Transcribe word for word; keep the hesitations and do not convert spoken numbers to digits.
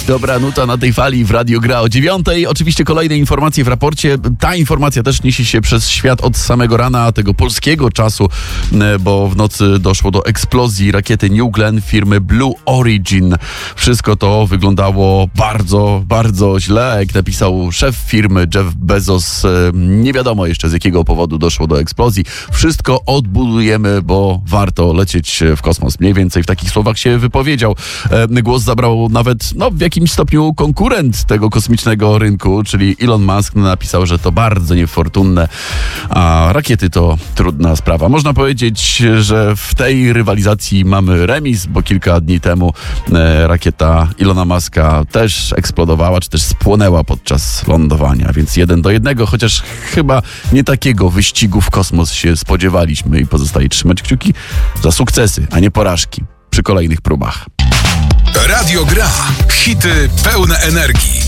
Dobra nuta na tej fali w Radio Gra o dziewiątej. Oczywiście kolejne informacje w raporcie. Ta informacja też niesie się przez świat od samego rana tego polskiego czasu, bo w nocy doszło do eksplozji rakiety New Glenn firmy Blue Origin. Wszystko to wyglądało bardzo, bardzo źle. Jak napisał szef firmy Jeff Bezos, nie wiadomo jeszcze z jakiego powodu doszło do eksplozji. Wszystko odbudujemy, bo warto lecieć w kosmos. Mniej więcej w takich słowach się wypowiedział. Głos zabrał nawet no, w jakimś stopniu konkurent tego kosmicznego rynku, czyli Elon Musk napisał, że to bardzo niefortunne, a rakiety to trudna sprawa. Można powiedzieć, że w tej rywalizacji mamy remis, bo kilka dni temu e, rakieta Elona Muska też eksplodowała, czy też spłonęła podczas lądowania, więc jeden do jednego, chociaż chyba nie takiego wyścigu w kosmos się spodziewaliśmy i pozostaje trzymać kciuki za sukcesy, a nie porażki przy kolejnych próbach. Radio Gra. Hity pełne energii.